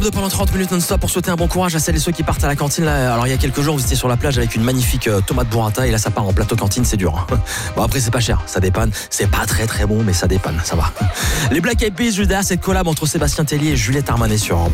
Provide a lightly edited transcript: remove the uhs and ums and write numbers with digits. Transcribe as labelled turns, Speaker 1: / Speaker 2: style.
Speaker 1: Pendant 30 minutes non-stop pour souhaiter un bon courage à celles et ceux qui partent à la cantine là. Alors il y a quelques jours vous étiez sur la plage avec une magnifique tomate burrata et là ça part en plateau cantine, c'est dur. Bon après c'est pas cher, ça dépanne, c'est pas très très bon mais ça dépanne, ça va. Les Black Eyed Peas juste derrière cette collab entre Sébastien Tellier et Juliette Armanet sur